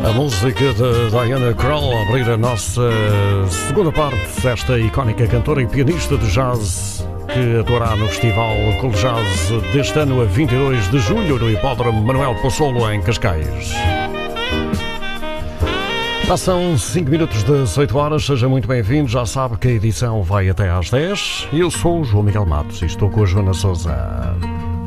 A música de Diana Krall a abrir a nossa segunda parte desta icónica cantora e pianista de jazz que atuará no Festival Cool Jazz deste ano a 22 de julho no Hipódromo Manuel Possolo em Cascais. Passam 5 minutos das 8 horas, seja muito bem-vindo, já sabe que a edição vai até às 10. Eu sou o João Miguel Matos e estou com a Joana Sousa.